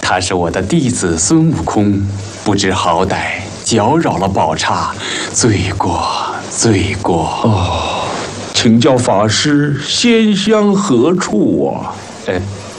他是我的弟子孙悟空，不知好歹，搅扰了宝刹，罪过，罪过。 哦，请教法师，仙乡何处啊？